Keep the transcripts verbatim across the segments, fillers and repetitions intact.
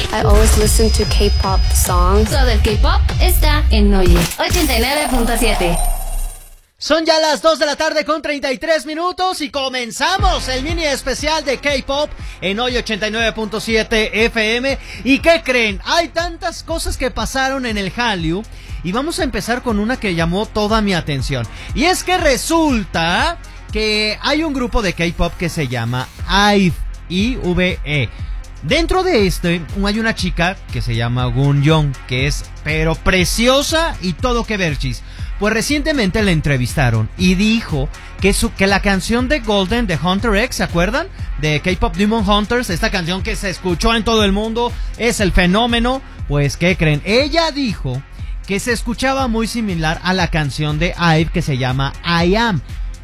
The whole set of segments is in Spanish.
I always listen to K-pop songs. Todo el K-pop está en Oye ochenta y nueve punto siete. Son ya las dos de la tarde con treinta y tres minutos y comenzamos el mini especial de K-pop en Oye ochenta y nueve punto siete F M. ¿Y qué creen? Hay tantas cosas que pasaron en el Hallyu y vamos a empezar con una que llamó toda mi atención. Y es que resulta que hay un grupo de K-pop que se llama IVE, I V E. Dentro de este hay una chica que se llama Wonyoung, que es pero preciosa y todo que verchis. Pues recientemente la entrevistaron y dijo que, su, que la canción de Golden de Hunter X, ¿se acuerdan? De K-Pop Demon Hunters, esta canción que se escuchó en todo el mundo, es el fenómeno. Pues, ¿qué creen? Ella dijo que se escuchaba muy similar a la canción de IVE que se llama I Am.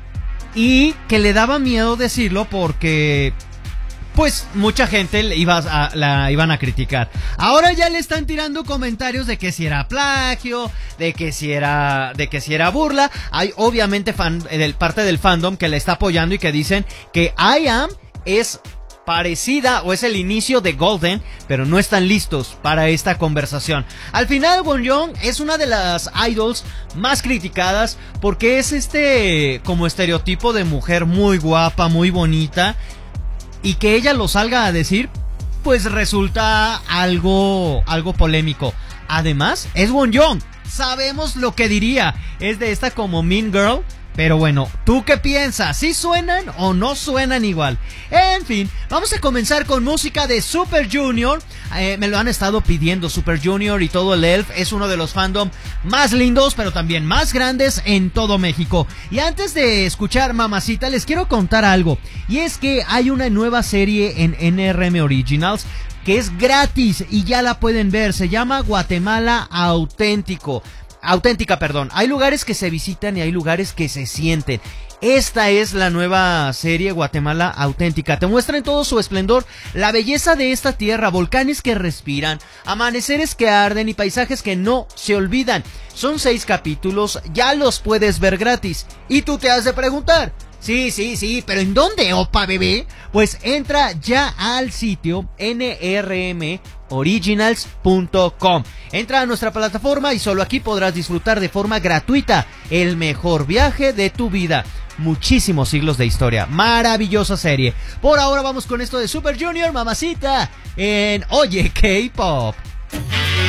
Y que le daba miedo decirlo porque... pues mucha gente le iba a, la iban a criticar. Ahora ya le están tirando comentarios de que si era plagio, de que si era, de que si era burla. Hay obviamente fan, del, parte del fandom que le está apoyando y que dicen que I Am es parecida o es el inicio de Golden, pero no están listos para esta conversación. Al final, Wonyoung es una de las idols más criticadas porque es este como estereotipo de mujer muy guapa, muy bonita. Y que ella lo salga a decir, pues resulta algo, algo polémico. Además, es Wonyoung. Sabemos lo que diría. Es de esta como Mean Girl. Pero bueno, ¿tú qué piensas? ¿Sí suenan o no suenan igual? En fin, vamos a comenzar con música de Super Junior. Eh, me lo han estado pidiendo. Super Junior y todo el E L F es uno de los fandom más lindos, pero también más grandes en todo México. Y antes de escuchar Mamacita, les quiero contar algo. Y es que hay una nueva serie en N R M Originals que es gratis y ya la pueden ver. Se llama Guatemala Auténtico. Auténtica, perdón. Hay lugares que se visitan y hay lugares que se sienten. Esta es la nueva serie Guatemala Auténtica. Te muestra en todo su esplendor la belleza de esta tierra, volcanes que respiran, amaneceres que arden y paisajes que no se olvidan. Son seis capítulos, ya los puedes ver gratis. Y tú te has de preguntar, sí, sí, sí, pero ¿en dónde, opa bebé? Pues entra ya al sitio N R M originals punto com. Entra a nuestra plataforma y solo aquí podrás disfrutar de forma gratuita el mejor viaje de tu vida. Muchísimos siglos de historia. Maravillosa serie. Por ahora vamos con esto de Super Junior, Mamacita, en Oye K-Pop.